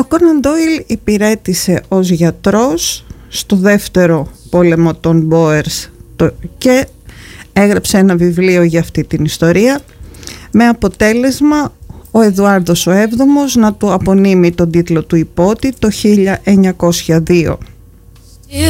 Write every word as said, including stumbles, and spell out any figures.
Ο Κόναν Ντόιλ υπηρέτησε ως γιατρός στο δεύτερο πόλεμο των Μπόερς και έγραψε ένα βιβλίο για αυτή την ιστορία, με αποτέλεσμα ο Εδουάρδος ο Έβδομος να του απονείμει τον τίτλο του υπότη το χίλια εννιακόσια δύο.